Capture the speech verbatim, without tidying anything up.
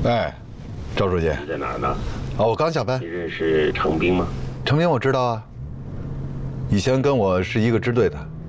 哎，赵书记， 你在哪儿呢？ 啊，我刚下班你。认识程兵吗？ 程兵我知道啊，以前跟我是一个支队的。